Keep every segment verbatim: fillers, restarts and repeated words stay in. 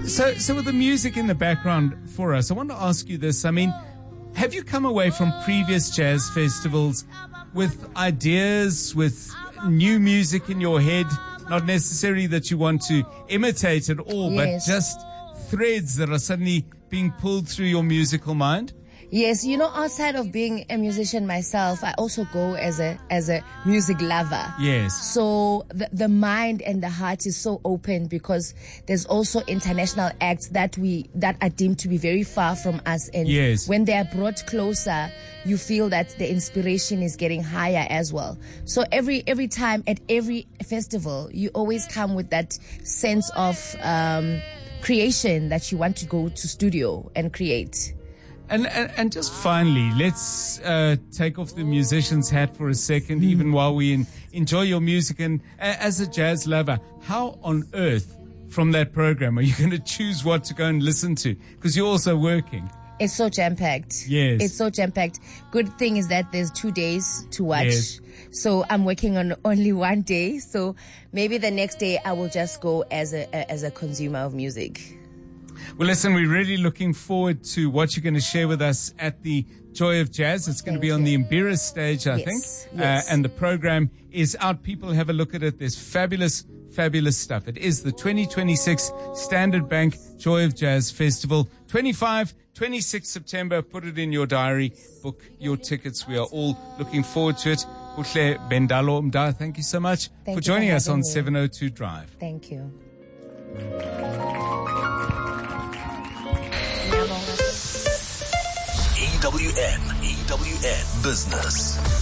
So, so with the music in the background for us, I want to ask you this. I mean, have you come away from previous jazz festivals with ideas, with new music in your head? Not necessarily that you want to imitate it all, yes, but just threads that are suddenly being pulled through your musical mind? Yes, you know, outside of being a musician myself, I also go as a as a music lover. Yes. So the the mind and the heart is so open because there's also international acts that we that are deemed to be very far from us, and yes, when they are brought closer, you feel that the inspiration is getting higher as well. So every every time at every festival, you always come with that sense of um, creation that you want to go to studio and create. And, and and just finally, let's uh, take off the musician's hat for a second, mm. even while we in, enjoy your music. And uh, as a jazz lover, how on earth from that program are you going to choose what to go and listen to? Because you're also working. It's so jam-packed. Yes. It's so jam-packed. Good thing is that there's two days to watch. Yes. So I'm working on only one day. So maybe the next day I will just go as a, a as a consumer of music. Well, listen, we're really looking forward to what you're going to share with us at the Joy of Jazz. It's going Thank to be you. on the Imbira stage, I yes. think. Yes. Uh, and the program is out. People have a look at it. There's fabulous, fabulous stuff. It is the twenty twenty-six Standard Bank Joy of Jazz Festival. twenty-fifth, twenty-sixth September. Put it in your diary. Book your tickets. We are all looking forward to it. Buhle Bendalo Mda, thank you so much Thank for joining for us on me. seven oh two Drive. Thank you. E W N, E W N Business.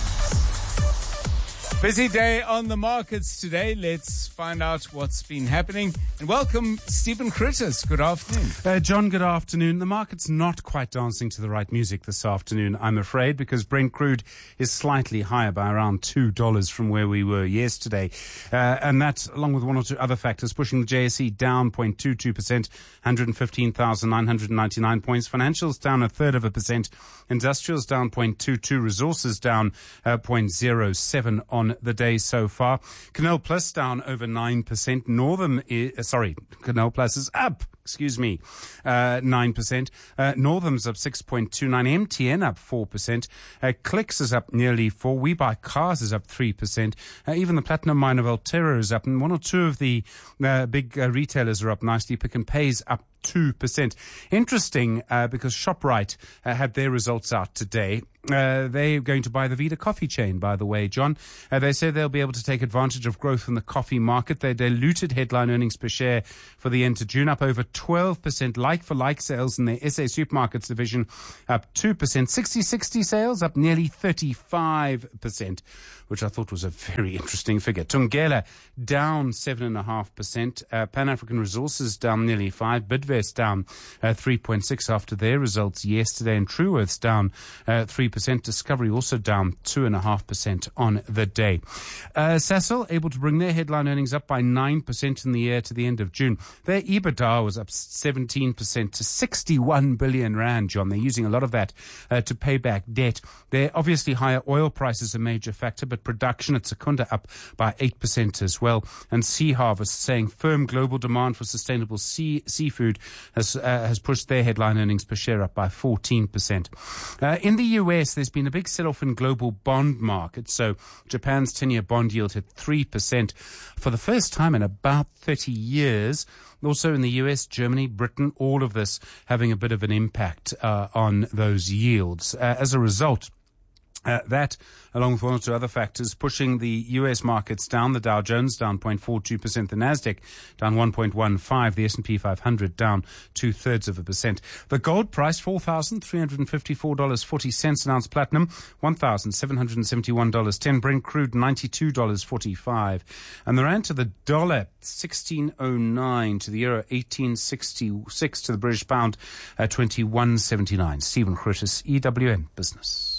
Busy day on the markets today. Let's find out what's been happening. And welcome, Stephen Critters. Good afternoon. Uh, John, good afternoon. The market's not quite dancing to the right music this afternoon, I'm afraid, because Brent crude is slightly higher by around two dollars from where we were yesterday. Uh, and that, along with one or two other factors, pushing the J S E down zero point two two percent, one hundred fifteen thousand nine hundred ninety-nine points. Financials down a third of a percent. Industrials down zero point two two. Resources down uh, zero point zero seven on the day so far. Canal Plus down over nine percent. Northern, is, sorry, Canal Plus is up. Excuse me, uh, nine percent. Uh, Northam's up six point two nine. M T N up four percent. Uh, Clicks is up nearly four. We Buy Cars is up three percent. Uh, even the platinum mine of Altera is up. And one or two of the uh, big uh, retailers are up nicely. Pick n Pay's up two percent. Interesting, uh, because ShopRite uh, had their results out today. Uh, they're going to buy the Vita coffee chain, by the way, John. Uh, they say they'll be able to take advantage of growth in the coffee market. They diluted headline earnings per share for the end of June, up over twelve percent. Like-for-like sales in their S A Supermarkets division, up two percent. sixty sixty sales, up nearly thirty-five percent, which I thought was a very interesting figure. Tungela, down seven point five percent. Uh, Pan-African Resources, down nearly five percent. Bidvest, down uh, three point six after their results yesterday. And Truworths, down uh, three percent. Discovery also down two point five percent on the day. Uh, Sasol able to bring their headline earnings up by nine percent in the year to the end of June. Their EBITDA was up seventeen percent to sixty-one billion rand, John. They're using a lot of that uh, to pay back debt. They're obviously higher oil prices a major factor, but production at Secunda up by eight percent as well. And Sea Harvest saying firm global demand for sustainable sea seafood has uh, has pushed their headline earnings per share up by fourteen percent. Uh, in the U S, there's been a big sell-off in global bond markets. So Japan's ten-year bond yield hit three percent for the first time in about thirty years. Also in the U S, Germany, Britain, all of this having a bit of an impact uh, on those yields. Uh, as a result, Uh, that, along with one or two other factors, pushing the U S markets down. The Dow Jones down zero point four two percent. The Nasdaq down one point one five. The S and P five hundred down two-thirds of a percent. The gold price, four thousand three hundred fifty-four dollars and forty cents an ounce. Platinum, one thousand seven hundred seventy-one dollars and ten cents. Brent crude, ninety-two dollars and forty-five cents. And the rand to the dollar, sixteen oh nine. To the euro, eighteen sixty-six. To the British pound, uh, twenty-one seventy-nine. Stephen Critters, E W N Business.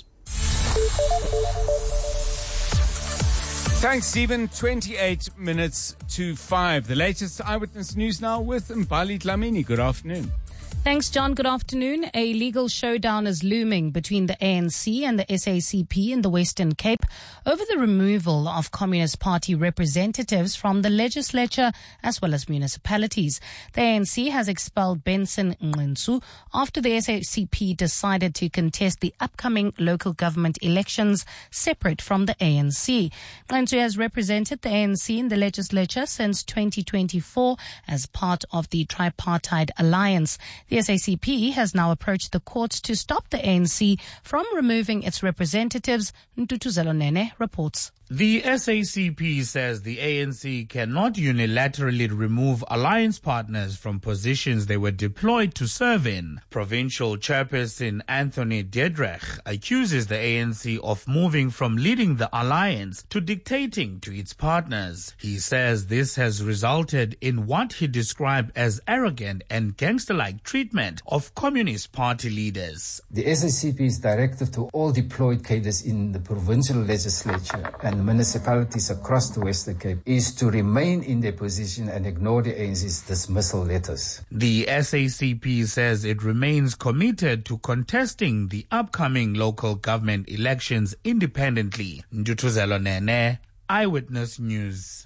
Thanks, Stephen. twenty-eight minutes to five. The latest Eyewitness News now with Mbali Dlamini. Good afternoon. Thanks, John. Good afternoon. A legal showdown is looming between the A N C and the S A C P in the Western Cape over the removal of Communist Party representatives from the legislature as well as municipalities. The A N C has expelled Benson Ngqinsu after the S A C P decided to contest the upcoming local government elections separate from the A N C. Ngqinsu has represented the A N C in the legislature since twenty twenty-four as part of the tripartite alliance. The S A C P has now approached the courts to stop the A N C from removing its representatives. Ntutuzelo Nene reports. The S A C P says the A N C cannot unilaterally remove alliance partners from positions they were deployed to serve in. Provincial chairperson Anthony Dedrich accuses the A N C of moving from leading the alliance to dictating to its partners. He says this has resulted in what he described as arrogant and gangster-like treatment of Communist Party leaders. The S A C P's directive to all deployed cadres in the provincial legislature and municipalities across the Western Cape is to remain in their position and ignore the A N C's dismissal letters. The S A C P says it remains committed to contesting the upcoming local government elections independently. Ntutuzelo Nene, Eyewitness News.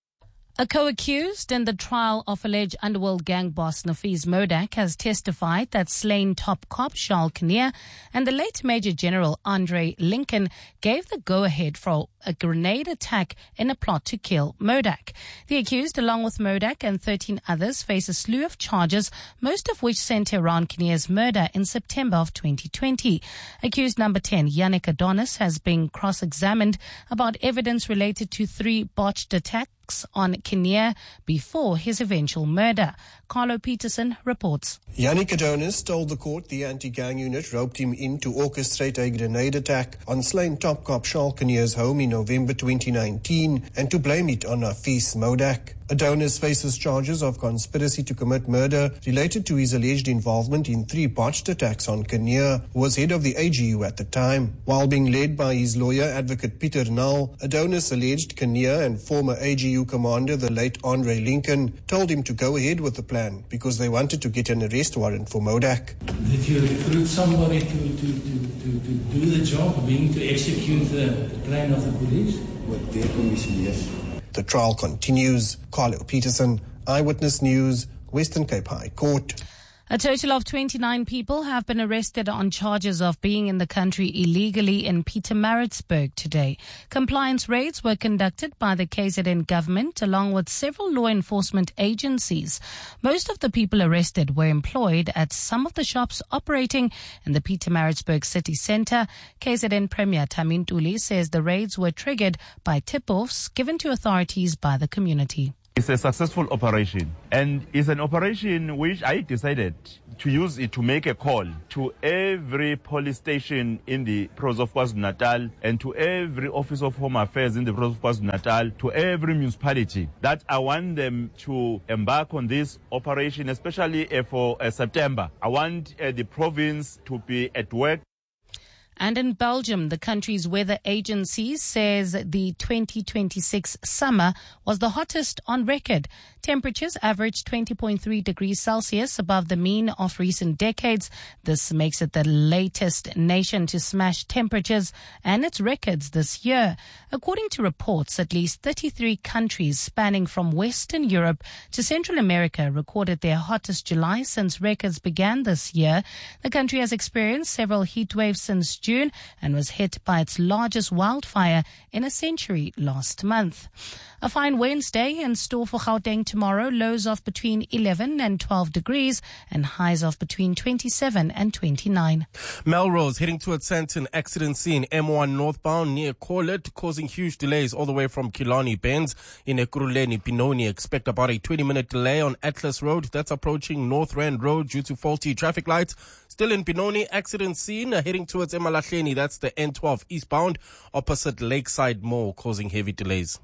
A co-accused in the trial of alleged underworld gang boss Nafees Modak has testified that slain top cop Charles Kinnear and the late Major General Andre Lincoln gave the go-ahead for a grenade attack in a plot to kill Modak. The accused, along with Modak and thirteen others, face a slew of charges, most of which centre around Kinnear's murder in September of twenty twenty. Accused number ten, Yannick Adonis, has been cross-examined about evidence related to three botched attacks on Kinnear before his eventual murder. Carlo Peterson reports. Yannick Adonis told the court the anti-gang unit roped him in to orchestrate a grenade attack on slain top cop Charles Kinnear's home in November twenty nineteen and to blame it on Nafees Modak. Adonis faces charges of conspiracy to commit murder related to his alleged involvement in three botched attacks on Kinnear, who was head of the A G U at the time. While being led by his lawyer, advocate Peter Null, Adonis alleged Kinnear and former A G U commander, the late Andre Lincoln, told him to go ahead with the plan because they wanted to get an arrest warrant for Modak. Did you recruit somebody to, to, to, to, to do the job, being to execute the plan of the police? With their permission, yes. The trial continues. Carlo Peterson, Eyewitness News, Western Cape High Court. A total of twenty-nine people have been arrested on charges of being in the country illegally in Pietermaritzburg today. Compliance raids were conducted by the K Z N government along with several law enforcement agencies. Most of the people arrested were employed at some of the shops operating in the Pietermaritzburg city centre. K Z N Premier Tami Ntuli says the raids were triggered by tip-offs given to authorities by the community. It's a successful operation, and it's an operation which I decided to use it to make a call to every police station in the province of KwaZulu-Natal and to every office of home affairs in the province of KwaZulu-Natal, to every municipality, that I want them to embark on this operation, especially uh, for uh, September. I want uh, the province to be at work. And in Belgium, the country's weather agency says the twenty twenty-six summer was the hottest on record. Temperatures averaged twenty point three degrees Celsius above the mean of recent decades. This makes it the latest nation to smash temperatures and its records this year. According to reports, at least thirty-three countries spanning from Western Europe to Central America recorded their hottest July since records began this year. The country has experienced several heat waves since June and was hit by its largest wildfire in a century last month. A fine Wednesday in store for Gauteng tomorrow, lows of between eleven and twelve degrees and highs of between twenty-seven and twenty-nine. Melrose heading towards Sandton, accident scene M one northbound near Corlett, causing huge delays all the way from Killarney Bends in Ekurhuleni Pinoni. Expect about a twenty minute delay on Atlas Road. That's approaching North Rand Road due to faulty traffic lights. Still in Pinoni, accident scene uh, heading towards Emalahleni. That's the N twelve eastbound opposite Lakeside Mall, causing heavy delays.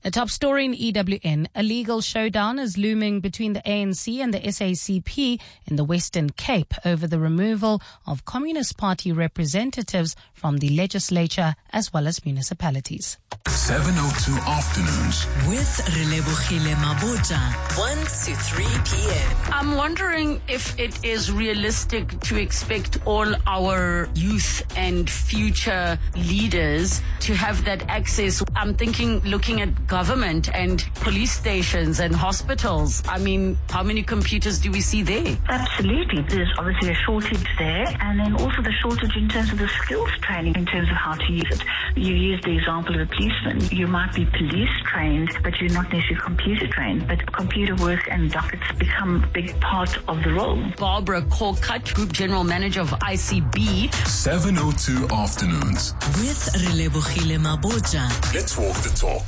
A top story in E W N, a legal showdown is looming between the A N C and the S A C P in the Western Cape over the removal of Communist Party representatives from the legislature as well as municipalities. seven oh two afternoons with Relebogile Mabotja, one to three p.m. I'm wondering if it is realistic to expect all our youth and future leaders to have that access. I'm thinking, looking at government and police stations and hospitals. I mean, how many computers do we see there? Absolutely. There's obviously a shortage there, and then also the shortage in terms of the skills training, in terms of how to use it. You used the example of a policeman. You might be police trained, but you're not necessarily computer trained. But computer work and dockets become a big part of the role. Barbara Corcutt, Group General Manager of I C B. seven oh two afternoons with Relebogile Mabotja. Let's walk the talk.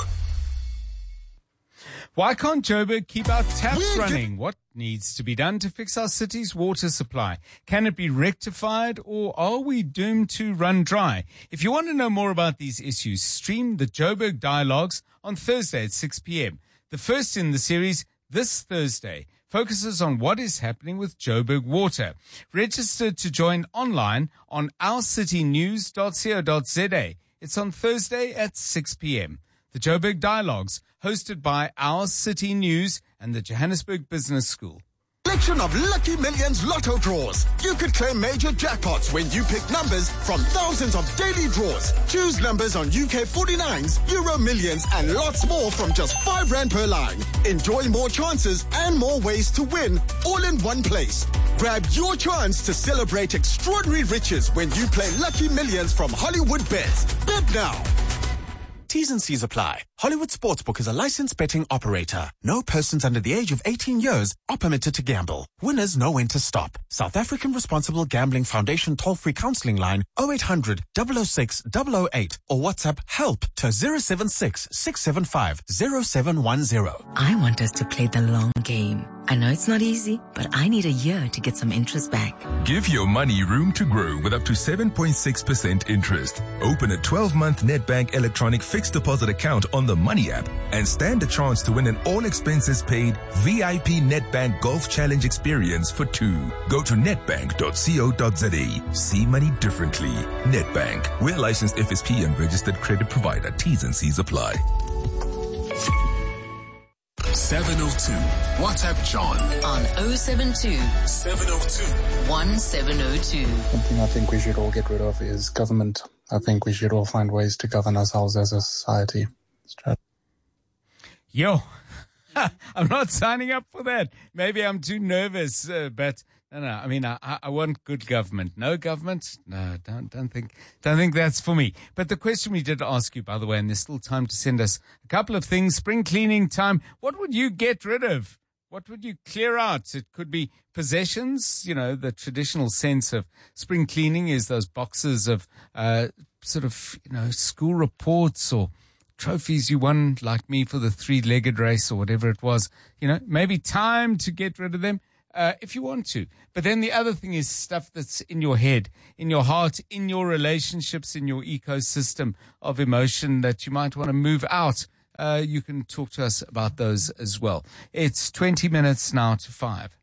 Why can't Joburg keep our taps running? What needs to be done to fix our city's water supply? Can it be rectified, or are we doomed to run dry? If you want to know more about these issues, stream the Joburg Dialogues on Thursday at six p.m. The first in the series, this Thursday, focuses on what is happening with Joburg Water. Register to join online on our city news dot co dot za. It's on Thursday at six p.m. The Joburg Dialogues, hosted by Our City News and the Johannesburg Business School. Selection of Lucky Millions lotto draws. You could claim major jackpots when you pick numbers from thousands of daily draws. Choose numbers on U K forty-nines, Euro Millions, and lots more from just five rand per line. Enjoy more chances and more ways to win, all in one place. Grab your chance to celebrate extraordinary riches when you play Lucky Millions from Hollywood Bets. Bet now. T's and C's apply. Hollywood Sportsbook is a licensed betting operator. No persons under the age of eighteen years are permitted to gamble. Winners know when to stop. South African Responsible Gambling Foundation toll-free counseling line oh eight hundred, double oh six, double oh eight or WhatsApp help to zero seven six, six seven five, zero seven one zero. I want us to play the long game. I know it's not easy, but I need a year to get some interest back. Give your money room to grow with up to seven point six percent interest. Open a twelve-month Nedbank electronic fixed deposit account on the Money app and stand a chance to win an all-expenses-paid V I P Nedbank Golf Challenge experience for two. Go to nedbank dot co dot za. See money differently. Nedbank. We're licensed F S P and registered credit provider. T's and C's apply. seven oh two. WhatsApp John on oh seven two, seven oh two, one seven oh two. Something I think we should all get rid of is government. I think we should all find ways to govern ourselves as a society. Yo, I'm not signing up for that. Maybe I'm too nervous, uh, but no, no. I mean, I, I want good government. No government? No, don't, don't think, don't think that's for me. But the question we did ask you, by the way, and there's still time to send us a couple of things. Spring cleaning time. What would you get rid of? What would you clear out? It could be possessions. You know, the traditional sense of spring cleaning is those boxes of uh, sort of, you know, school reports or trophies you won, like me, for the three-legged race or whatever it was. You know, maybe time to get rid of them uh, if you want to. But then the other thing is stuff that's in your head, in your heart, in your relationships, in your ecosystem of emotion that you might want to move out. Uh, you can talk to us about those as well. It's twenty minutes now to five.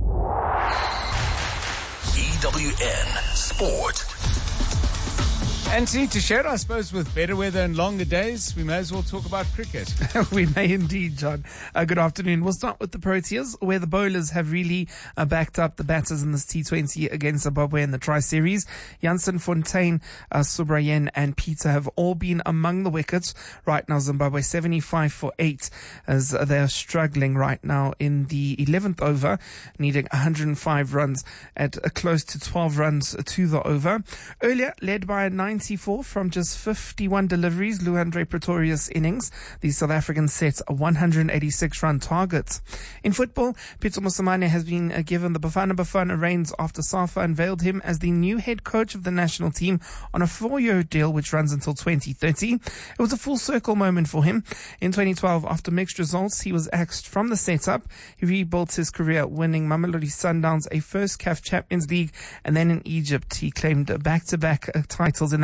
E W N Sport. Anthony, to share, I suppose, with better weather and longer days, we may as well talk about cricket. We may indeed, John. Uh, good afternoon. We'll start with the Proteas, where the bowlers have really uh, backed up the batters in this T twenty against Zimbabwe in the Tri-Series. Janssen, Fontaine, uh, Subrayen and Peter have all been among the wickets. Right now, Zimbabwe seventy-five for eight as they're struggling right now in the eleventh over, needing one hundred five runs at uh, close to twelve runs to the over. Earlier, led by a ninety-four from just fifty-one deliveries, Luandre Pretorius innings, the South African set a one hundred eighty-six run target. In football, Pitso Mosimane has been uh, given the Bafana Bafana reins after SAFA unveiled him as the new head coach of the national team on a four-year deal which runs until twenty thirty. It was a full circle moment for him. In twenty twelve, after mixed results, he was axed from the setup. He rebuilt his career, winning Mamelodi Sundowns a first C A F Champions League, and then in Egypt he claimed back-to-back uh, titles in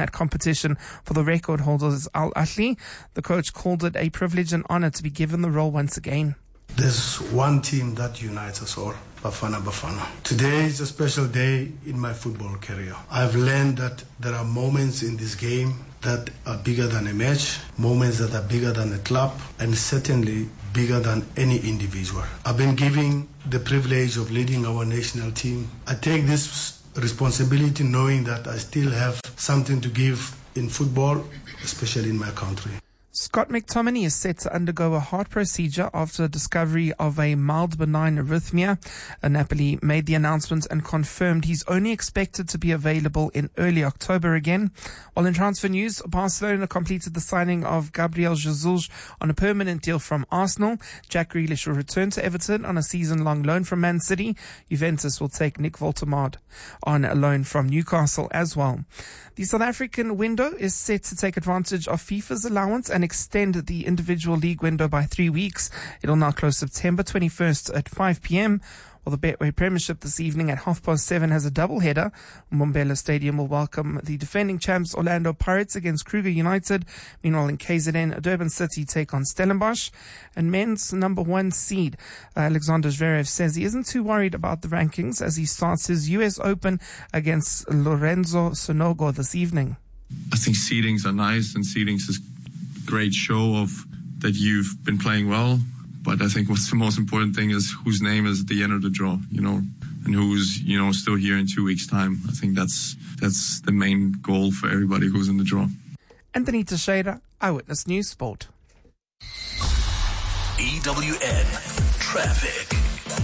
that competition for the record holders Al Ahly. The coach called it a privilege and honor to be given the role once again. There's one team that unites us all, Bafana Bafana. Today is a special day in my football career. I've learned that there are moments in this game that are bigger than a match, moments that are bigger than a club, and certainly bigger than any individual. I've been given the privilege of leading our national team. I take this responsibility knowing that I still have something to give in football, especially in my country. Scott McTominay is set to undergo a heart procedure after discovery of a mild benign arrhythmia. Napoli made the announcement and confirmed he's only expected to be available in early October again. While in transfer news, Barcelona completed the signing of Gabriel Jesus on a permanent deal from Arsenal. Jack Grealish will return to Everton on a season-long loan from Man City. Juventus will take Nick Voltemade on a loan from Newcastle as well. The South African window is set to take advantage of FIFA's allowance and extend the individual league window by three weeks. It'll now close September twenty-first at five p.m. While the Betway Premiership this evening at half past seven has a doubleheader. Mbombela Stadium will welcome the defending champs Orlando Pirates against Kruger United. Meanwhile, in K Z N, Durban City take on Stellenbosch. And men's number one seed, Alexander Zverev, says he isn't too worried about the rankings as he starts his U S Open against Lorenzo Sonego this evening. I think seedings are nice, and seedings is a great show of that you've been playing well. But I think what's the most important thing is whose name is at the end of the draw, you know, and who's, you know, still here in two weeks' time. I think that's that's the main goal for everybody who's in the draw. Anthony Teixeira, Eyewitness News Sport. E W N Traffic.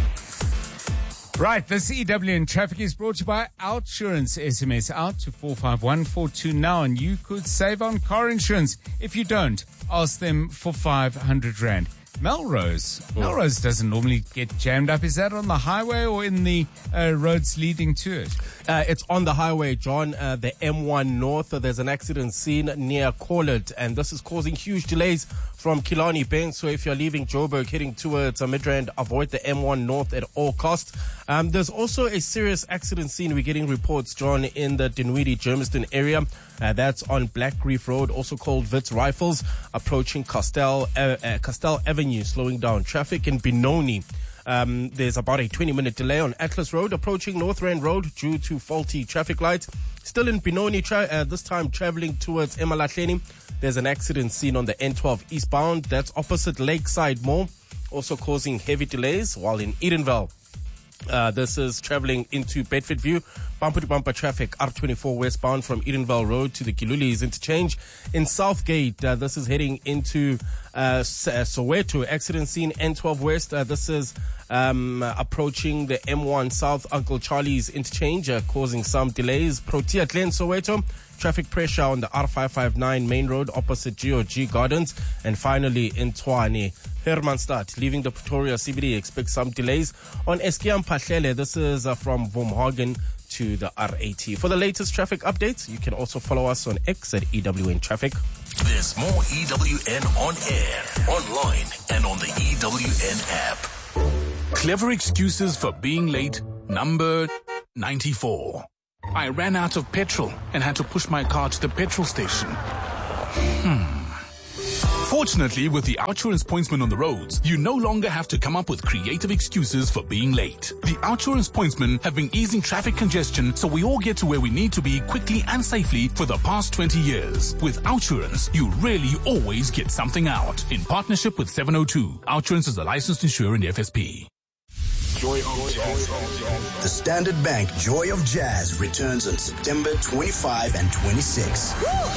Right, this E W N Traffic is brought to you by Outsurance. S M S out to four five one four two now, and you could save on car insurance. If you don't, ask them for five hundred rand. Melrose. Oh. Melrose doesn't normally get jammed up. Is that on the highway or in the uh, roads leading to it? Uh, it's on the highway, John, uh, the M one North. Uh, there's an accident scene near Corlett, and this is causing huge delays from Killarney Bend. So if you're leaving Joburg heading towards uh, Midrand, avoid the M one North at all costs. Um, there's also a serious accident scene. We're getting reports, John, in the Dinwiddie, Germiston area. Uh, that's on Black Reef Road, also called Wits Rifles, approaching Castell, uh, uh, Castell Avenue, slowing down traffic in Benoni. Um, there's about a twenty minute delay on Atlas Road, approaching North Rand Road due to faulty traffic lights. Still in Benoni, tra- uh, this time traveling towards Emalahleni. There's an accident seen on the N twelve eastbound. That's opposite Lakeside Mall, also causing heavy delays, while in Edenville. Uh, this is traveling into Bedfordview. Bumper to bumper traffic, R twenty-four westbound from Edenville Road to the Gilulis interchange. In Southgate, uh, this is heading into uh, Soweto. Accident scene, N twelve West. Uh, this is um, approaching the M one South Uncle Charlie's interchange, uh, causing some delays. Protea Glen, Soweto. Traffic pressure on the R five five nine main road opposite G O G Gardens. And finally in Tshwane, Hermanstad, leaving the Pretoria C B D, expect some delays on Eskiam Pahlele. This is uh, from Womhagen to the R eighty. For the latest traffic updates, you can also follow us on X at E W N Traffic. There's more E W N on air, online, and on the E W N app. Clever excuses for being late, number ninety-four. I ran out of petrol and had to push my car to the petrol station. Hmm. Fortunately, with the Outsurance pointsman on the roads, you no longer have to come up with creative excuses for being late. The Outsurance pointsmen have been easing traffic congestion so we all get to where we need to be quickly and safely for the past twenty years. With Outsurance, you really always get something out. In partnership with seven oh two, Outsurance is a licensed insurer in the F S P. Joy of Jazz. The Standard Bank Joy of Jazz returns on September twenty-fifth and twenty-sixth.